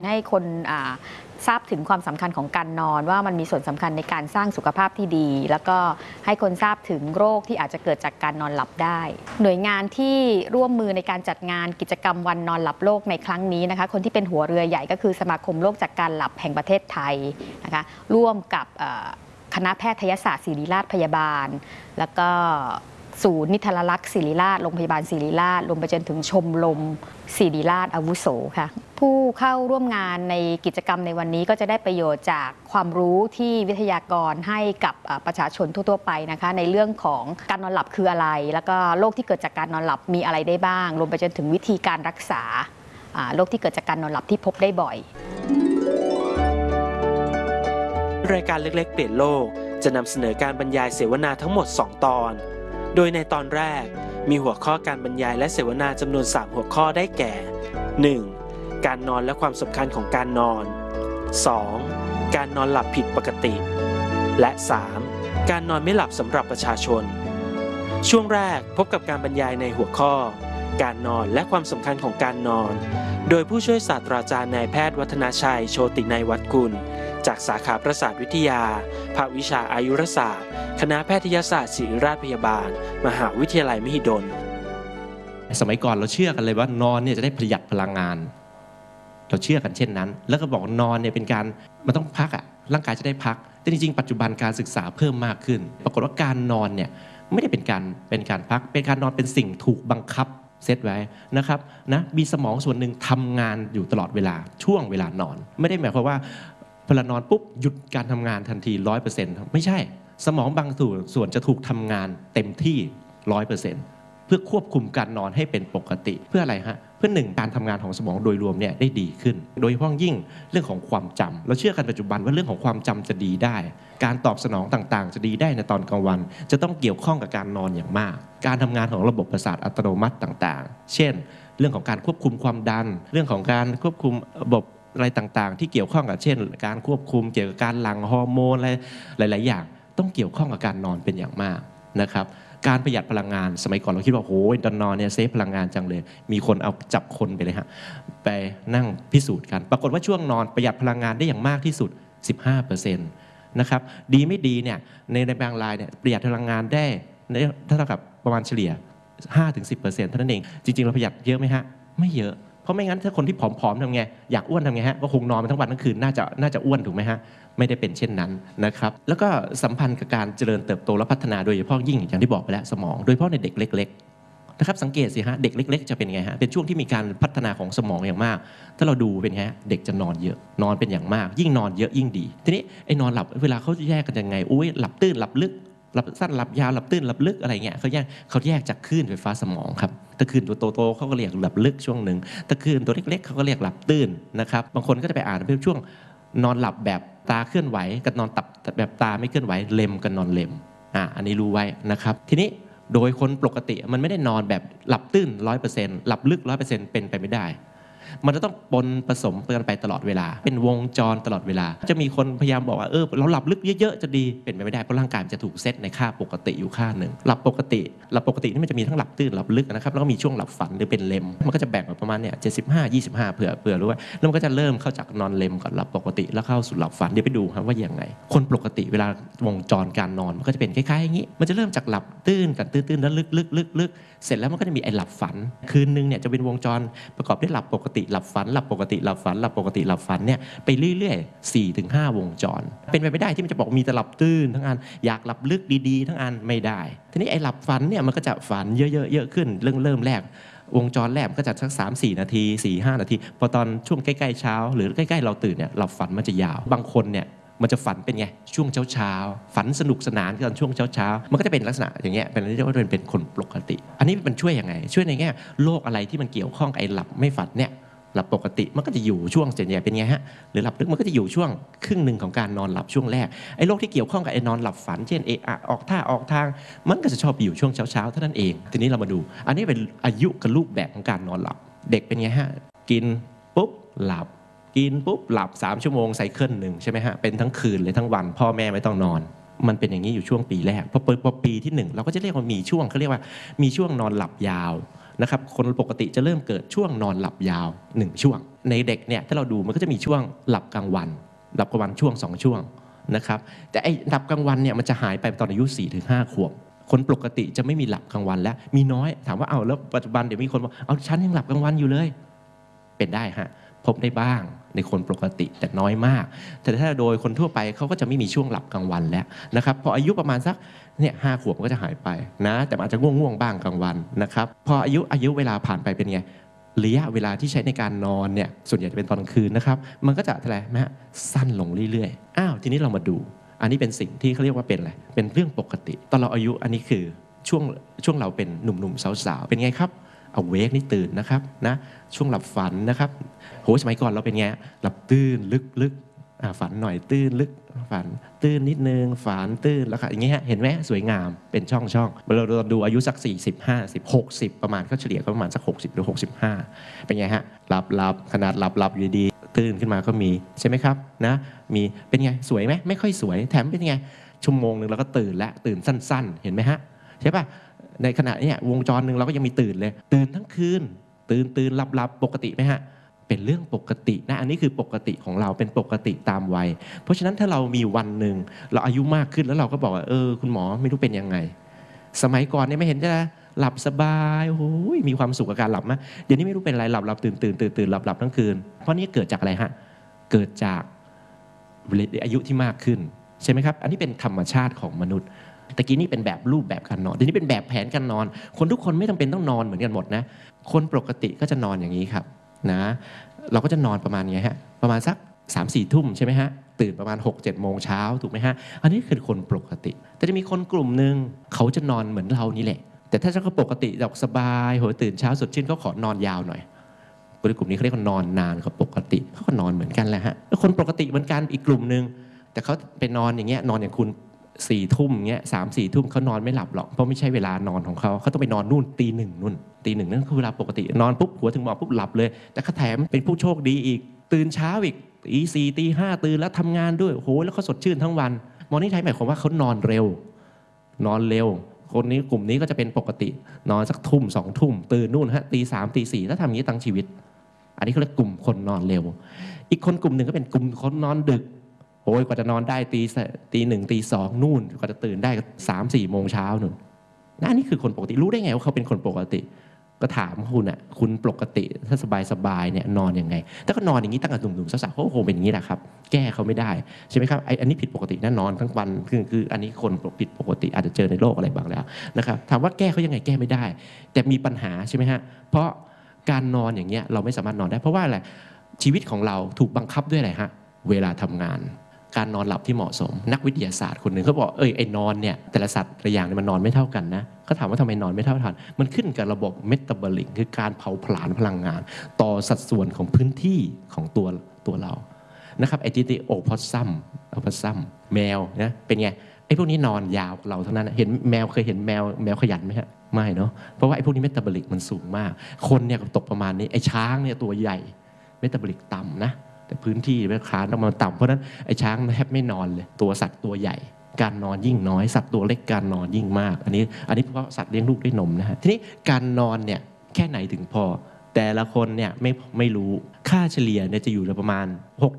ให้คนทราบถึงความสำคัญของการนอนว่ามันมีส่วนสำคัญในการสร้างสุขภาพที่ดีแล้วก็ให้คนทราบถึงโรคที่อาจจะเกิดจากการนอนหลับได้หน่วยงานที่ร่วมมือในการจัดงานกิจกรรมวันนอนหลับโลกในครั้งนี้นะคะคนที่เป็นหัวเรือใหญ่ก็คือสมาคมโรคจากการหลับแห่งประเทศไทยนะคะร่วมกับคณะแพทยศาสตร์ศิริราชพยาบาลแล้วก็ศูนย์นิทรรลักษณ์ศิริราชโรงพยาบาลศิริราชรวมไปจนถึงชมรมศิริราชอาวุโสค่ะผู้เข้าร่วมงานในกิจกรรมในวันนี้ก็จะได้ประโยชน์จากความรู้ที่วิทยากรให้กับประชาชนทั่วๆไปนะคะในเรื่องของการนอนหลับคืออะไรแล้วก็โรคที่เกิดจากการนอนหลับมีอะไรได้บ้างรวมไปจนถึงวิธีการรักษาโรคที่เกิดจากการนอนหลับที่พบได้บ่อยรายการเล็กๆเปลี่ยนโลกจะนำเสนอการบรรยายเสวนาทั้งหมด2 ตอนโดยในตอนแรกมีหัวข้อการบรรยายและเสวนาจำนวน3หัวข้อได้แก่ 1. การนอนและความสำคัญของการนอน 2. การนอนหลับผิดปกติและ 3. การนอนไม่หลับสำหรับประชาชนช่วงแรกพบกับการบรรยายในหัวข้อการนอนและความสำคัญของการนอนโดยผู้ช่วยศาสตราจารย์นายแพทย์วัฒนาชัยโชตินัยวัฒน์กุลจากสาขาประสาทวิทยาภาควิชาอายุรศาสตร์คณะแพทยศาสตร์ศิริราชพยาบาลมหาวิทยาลัยมหิดลสมัยก่อนเราเชื่อกันเลยว่านอนเนี่ยจะได้ประหยัดพลังงานเราเชื่อกันเช่นนั้นแล้วก็บอกนอนเนี่ยเป็นการมันต้องพักร่างกายจะได้พักแต่จริงๆปัจจุบันการศึกษาเพิ่มมากขึ้นปรากฏว่าการนอนเนี่ยไม่ได้เป็นการพักเป็นการนอนเป็นสิ่งถูกบังคับเซตไว้นะครับนะมีสมองส่วนหนึ่งทำงานอยู่ตลอดเวลาช่วงเวลานอนไม่ได้หมายความว่าพอนอนปุ๊บหยุดการทำงานทันที 100% ไม่ใช่สมองบางส่วนจะถูกทำงานเต็มที่ 100% เพื่อควบคุมการนอนให้เป็นปกติเพื่ออะไรฮะเพื่อ1การทำงานของสมองโดยรวมเนี่ยได้ดีขึ้นโดยเฉพาะยิ่งเรื่องของความจำเราเชื่อกันปัจจุบันว่าเรื่องของความจำจะดีได้การตอบสนองต่างๆจะดีได้ในตอนกลางวันจะต้องเกี่ยวข้องกับการนอนอย่างมากการทำงานของระบบประสาทอัตโนมัติต่างๆเช่นเรื่องของการควบคุมความดันเรื่องของการควบคุมระบบอะไรต่างๆที่เกี่ยวข้องกับเช่นการควบคุมเกี่ยวกับการหลั่งฮอร์โมนอะไรหลายๆอย่างต้องเกี่ยวข้องกับการนอนเป็นอย่างมากนะครับการประหยัดพลังงานสมัยก่อนเราคิดว่าโอ้ยตอนนอนเนี่ยเซฟพลังงานจังเลยมีคนเอาจับคนไปเลยฮะไปนั่งพิสูจน์กันปรากฏว่าช่วงนอนประหยัดพลังงานได้อย่างมากที่สุด 15% นะครับดีไม่ดีเนี่ยในบางรายเนี่ยประหยัดพลังงานได้เท่ากับประมาณเฉลี่ย 5-10% เท่านั้นเองจริงๆเราประหยัดเยอะไหมฮะไม่เยอะเพราะไม่งั้นถ้าคนที่ผอมๆทำไงอยากอ้วนทำไงฮะก็คงนอนทั้งวันทั้งคืนน่าจะอ้วนถูกไหมฮะไม่ได้เป็นเช่นนั้นนะครับแล้วก็สัมพันธ์กับการเจริญเติบโตและพัฒนาโดยเฉพาะยิ่งอย่างที่บอกไปแล้วสมองโดยเฉพาะในเด็กเล็กๆนะครับสังเกตสิฮะเด็กเล็กๆจะเป็นไงฮะเป็นช่วงที่มีการพัฒนาของสมองอย่างมากถ้าเราดูเป็นไงเด็กจะนอนเยอะนอนเป็นอย่างมากยิ่งนอนเยอะยิ่งดีทีนี้ไอ้นอนหลับเวลาเขาแยกกันยังไงอุ้ยหลับตื้นหลับลึกหลับสั้นหลับยาวหลับตื้นหลับลึกอะไรเงี้ยเขาแยกจากคลื่นไฟฟ้าสมองครับถ้าคลื่นตัวโตๆเขาก็เรียกหลับลึกช่วงหนึ่งถ้าคลื่นตัวเล็กๆเขาก็เรียกหลับตื้นนะครับบางคนก็จะไปอ่านเป็นช่วงนอนหลับแบบตาเคลื่อนไหวกับนอนตับแบบตาไม่เคลื่อนไหวเลมกับนอนเลมอันนี้รู้ไว้นะครับทีนี้โดยคนปกติมันไม่ได้นอนแบบหลับตื้น 100% หลับลึก 100% เป็นไปไม่ได้มันจะต้องปนผสมกันไปตลอดเวลาเป็นวงจรตลอดเวลาจะมีคนพยายามบอกว่าเราหลับลึกเยอะๆจะดีเป็นไปไม่ได้เพราะร่างกายมันจะถูกเซตในค่าปกติอยู่ค่าหนึ่งหลับปกตินี่มันจะมีทั้งหลับตื้นหลับลึกนะครับแล้วก็มีช่วงหลับฝันหรือเป็นเลมมันก็จะแบ่งออกประมาณเนี่ย75-25เผื่อรู้ว่าแล้วมันก็จะเริ่มเข้าจากนอนเลมก่อนหลับปกติแล้วเข้าสู่หลับฝันเดี๋ยวไปดูครับว่ายังไงคนปกติเวลาวงจรการนอนมันก็จะเป็นคล้ายๆอย่างนี้มันจะเริ่มจากหลับตื้นกันตื้นแล้วลึกเสร็จแล้วมันก็จะมีไอ้หลับฝันคืนนึงเนี่ยจะเป็นวงจรประกอบด้วยหลับปกติหลับฝันหลับปกติหลับฝันหลับปกติหลับฝันเนี่ยไปเรื่อยๆ 4-5 วงจรเป็นไปไม่ได้ที่มันจะบอกมีแต่หลับตื้นทั้งอันอยากหลับลึกดีๆทั้งอันไม่ได้ทีนี้ไอ้หลับฝันเนี่ยมันก็จะฝันเยอะๆขึ้นเริ่มแรกวงจรแรกก็จะสัก 3-4 นาที 4-5 นาทีพอตอนช่วงใกล้ๆเช้าหรือใกล้ๆเราตื่นเนี่ยหลับฝันมันจะยาวบางคนเนี่ยมันจะฝันเป็นไงช่วงเช้าฝันสนุกสนานตอนช่วงเช้ามันก็จะเป็นลักษณะอย่างเงี้ยเป็นเรียกว่าเป็นคนปกติอันนี้มันช่วยยังไงช่วยในแง่โรคอะไรที่มันเกี่ยวข้องไอ้หลับไม่ฝันเนี่ยหลับปกติมันก็จะอยู่ช่วงส่วนใหญ่เป็นไงฮะหรือหลับลึกมันก็จะอยู่ช่วงครึ่งหนึ่งของการนอนหลับช่วงแรกไอ้โรคที่เกี่ยวข้องกับไอ้นอนหลับฝันเช่นออกท่าออกทางมันก็จะชอบอยู่ช่วงเช้าเท่านั้นเองทีนี้เรามาดูอันนี้เป็นอายุกับรูปแบบของการนอนหลับเด็กเป็นไงฮะกินปุ๊บหลับกินปุ๊บหลับ3 ชั่วโมงไซเคิลหนึ่งใช่ไหมฮะเป็นทั้งคืนเลยทั้งวันพ่อแม่ไม่ต้องนอนมันเป็นอย่างนี้อยู่ช่วงปีแรกพอปีที่1เราก็จะเรียกว่ามีช่วงเขาเรียกว่ามีช่วงนอนหลับยาวนะครับคนปกติจะเริ่มเกิดช่วงนอนหลับยาว1 ช่วงในเด็กเนี่ยถ้าเราดูมันก็จะมีช่วงหลับกลางวันช่วง2ช่วงนะครับแต่ไอ้หลับกลางวันเนี่ยมันจะหายไปตอนอายุ 4-5 ขวบคนปกติจะไม่มีหลับกลางวันแล้วมีน้อยถามว่าเอาแล้วปัจจุบันเดี๋ยวมีคนบอกเอาฉันยังหลับกลางวันอยู่เลยเป็นได้ฮะพบได้บ้างในคนปกติแต่น้อยมากแต่ถ้าโดยคนทั่วไปเขาก็จะไม่มีช่วงหลับกลางวันแล้วนะครับพออายุประมาณสักเนี่ย5 ขวบมันก็จะหายไปนะแต่อาจจะง่วงบ้างกลางวันนะครับพออายุเวลาผ่านไปเป็นไงระยะเวลาที่ใช้ในการนอนเนี่ยส่วนใหญ่จะเป็นตอนกลางคืนนะครับมันก็จะอะไรนะสั้นลงเรื่อยๆทีนี้เรามาดูอันนี้เป็นสิ่งที่เขาเรียกว่าเป็นอะไรเป็นเรื่องปกติตอนเราอายุอันนี้คือช่วงเราเป็นหนุ่มๆสาวๆเป็นไงครับเอาเวกนี่ตื่นนะครับนะช่วงหลับฝันนะครับโหสมัยก่อนเราเป็นไงหลับตื่นลึกฝันหน่อยตื่นลึกฝันตื่นนิดนึงฝันตื่นแล้วค่ะอย่างเงี้ยเห็นไหมสวยงามเป็นช่องเราดูอายุสัก40 50 60ประมาณก็เฉลี่ยก็ประมาณสัก60หรือ65เป็นไงฮะหลับขนาดหลับอยู่ดีตื่นขึ้นมาก็มีใช่ไหมครับนะมีเป็นไงสวยไหมไม่ค่อยสวยแถมเป็นไงชั่วโมงนึงเราก็ตื่นแล้วตื่นสั้นๆเห็นไหมฮะใช่ป่ะในขณะนี้วงจรหนึ่งเราก็ยังมีตื่นเลยตื่นทั้งคืนตื่นหลับปกติไหมฮะเป็นเรื่องปกตินะอันนี้คือปกติของเราเป็นปกติตามวัยเพราะฉะนั้นถ้าเรามีวันหนึ่งเราอายุมากขึ้นแล้วเราก็บอกว่าคุณหมอไม่รู้เป็นยังไงสมัยก่อนเนี่ยไม่เห็นจะหลับสบายโอ้ยมีความสุขกับการหลับมั้ยเดี๋ยวนี้ไม่รู้เป็นอะไรหลับตื่นหลับทั้งคืนเพราะนี่เกิดจากอะไรฮะเกิดจากอายุที่มากขึ้นใช่ไหมครับอันนี้เป็นธรรมชาติของมนุษย์ตะกี้นี่เป็นแบบรูปแบบการนอนทีนี้เป็นแบบแผนการนอนคนทุกคนไม่จำเป็นต้องนอนเหมือนกันหมดนะคนปกติก็จะนอนอย่างนี้ครับนะเราก็จะนอนประมาณนี้ฮะประมาณสัก 3-4 ทุ่มใช่ไหมฮะตื่นประมาณ 6-7 โมงเช้าถูกไหมฮะอันนี้คือคนปกติแต่จะมีคนกลุ่มหนึ่งเขาจะนอนเหมือนเรานี่แหละแต่ถ้าเขาปกติแบบสบายโหตื่นเช้าสดชื่นเขาขอนอนยาวหน่อยคนกลุ่มนี้เขาเรียกว่านอนนานเขาปกติเขาก็นอนเหมือนกันแหละฮะแล้วคนปกติเหมือนกันอีกกลุ่มหนึ่งแต่เขาไปนอนอย่างเงี้ยนอนอย่างคุณ4 ทุ่มเงี้ย3-4 ทุ่มเขานอนไม่หลับหรอกเพราะไม่ใช่เวลานอนของเขาต้องไปนอนนู่นตี 1นู่นตี 1นั่นคือเวลาปกตินอนปุ๊บหัวถึงหมอนปุ๊บหลับเลยแต่เขาแถมเป็นผู้โชคดีอีกตื่นเช้าอีกตี 4ตี 5ตื่นแล้วทำงานด้วยโอ้โหแล้วเขาสดชื่นทั้งวันมอร์นิ่งไทม์หมายความว่าเขานอนเร็วคนนี้กลุ่มนี้ก็จะเป็นปกตินอนสักทุ่ม2 ทุ่มตื่นนู่นฮะตี 3ตี 4ถ้าทำอย่างนี้ตั้งชีวิตอันนี้เขาเรียกกลุ่มคนนอนเร็วอีกคนกลุ่มหนึ่งก็เป็นกลุ่มคนนอนดึกโอ้ยกว่าจะนอนได้ตี 1ตี 2นู่นกว่าจะตื่นได้ 3-4 โมงเช้านู่นนั่นนี่คือคนปกติรู้ได้ไงว่าเขาเป็นคนปกติก็ถามคุณอ่ะคุณปกติถ้าสบายเนี่ยนอนยังไงแต่ก็นอนอย่างนี้ตั้งแต่หนุ่มๆสาวๆเขาคงเป็นอย่างนี้แหละครับแก้เขาไม่ได้ใช่ไหมครับอันนี้ผิดปกตินะนอนทั้งวันคืออันนี้คนผิดปกติอาจจะเจอในโลกอะไรบางแล้วนะครับถามว่าแก้เขายังไงแก้ไม่ได้แต่มีปัญหาใช่ไหมฮะเพราะการนอนอย่างเงี้ยเราไม่สามารถนอนได้เพราะว่าอะไรชีวิตของเราถูกบังคับด้วยอะไรฮะเวลาทำงานการนอนหลับที่เหมาะสมนักวิทยาศาสตร์คนหนึ่งเขาบอกไอ้นอนเนี่ยแต่ละสัตว์แต่ละอย่างเนี่ยมันนอนไม่เท่ากันนะเขาถามว่าทำไมนอนไม่เท่ากันมันขึ้นกับระบบเมตาบอลิกคือการเผาผลาญพลังงานต่อสัดส่วนของพื้นที่ของตัวเรานะครับไอ้ที่โอพอสซัมแมวนะเป็นไงไอ้พวกนี้นอนยาวกว่าเราทั้งนั้นเห็นแมวเคยเห็นแมวขยันไหมฮะไม่เนาะเพราะว่าไอ้พวกนี้เมตาบอลิกมันสูงมากคนเนี่ยตกประมาณนี้ไอ้ช้างเนี่ยตัวใหญ่เมตาบอลิกต่ำนะแต่พื้นที่ไม่คลานต้องมาต่ำเพราะฉะนั้นไอ้ช้างแทบไม่นอนเลยตัวสัตว์ตัวใหญ่การนอนยิ่งน้อยสัตว์ตัวเล็กการนอนยิ่งมากอันนี้เพราะสัตว์เลี้ยงลูกด้วยนมนะฮะทีนี้การนอนเนี่ยแค่ไหนถึงพอแต่ละคนเนี่ยไม่รู้ค่าเฉลี่ยเนี่ยจะอยู่ประมาณ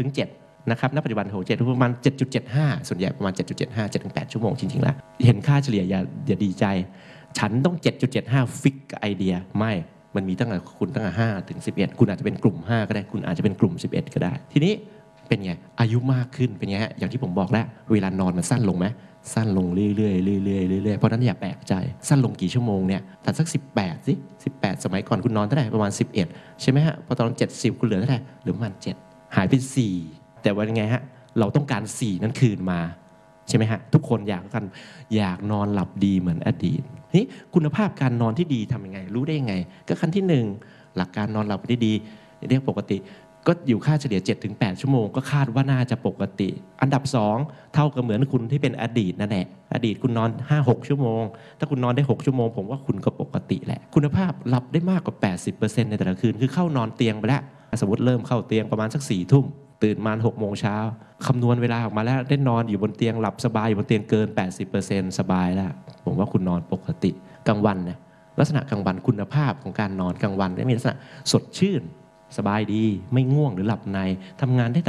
6-7 นะครับณปัจจุบัน6-7ประมาณ 7.75 ส่วนใหญ่ประมาณ 7.75 7-8 ชั่วโมงจริงๆแล้วเห็นค่าเฉลี่ยอย่าดีใจฉันต้อง 7.75 ฟิกไอเดียไม่มันมีตั้งแต่คุณตั้งแต่5 ถึง 11คุณอาจจะเป็นกลุ่ม5ก็ได้คุณอาจจะเป็นกลุ่ม11ก็ได้ทีนี้เป็นไงอายุมากขึ้นเป็นไงฮะอย่างที่ผมบอกแล้วเวลานอนมันสั้นลงไหมสั้นลงเรื่อยๆเพราะนั้นอย่าแปลกใจสั้นลงกี่ชั่วโมงเนี่ยถัดสัก18สิ18สมัยก่อนคุณนอนเท่าไหร่ประมาณ11ใช่ไหมฮะพอตอน70คุณเหลือเท่าไหร่เหลือประมาณ7หายไป4แต่ว่ายังไงฮะเราต้องการ4นั้นคืนมาใช่ไหมฮะทุกคนอยากนอนหลับดีเหมือนอดีตนี่คุณภาพการนอนที่ดีทำยังไงรู้ได้ยังไงก็ขั้นที่1หลักการนอนหลับได้ดีเรียกปกติก็อยู่ค่าเฉลี่ย 7-8 ชั่วโมงก็คาดว่าน่าจะปกติอันดับ2เท่ากับเหมือนคุณที่เป็นอดีตนั่นแหละอดีตคุณนอน 5-6 ชั่วโมงถ้าคุณนอนได้6ชั่วโมงผมว่าคุณก็ปกติแหละคุณภาพหลับได้มากกว่า 80% ในแต่ละคืนคือเข้านอนเตียงไปแล้วสมมติเริ่มเข้าเตียงประมาณสัก 4 ทุ่มตื่นมา 6 โมงเช้าคำนวณเวลาออกมาแล้วได้นอนอยู่บนเตียงหลับสบายอยู่บนเตียงเกิน 80% สบายแล้วผมว่าคุณนอนปกติกลางวันเนี่ยลักษณะกลางวันคุณภาพของการนอนกลางวันได้มีลักษณะสดชื่นสบายดีไม่ง่วงหรือหลับในทำงานได้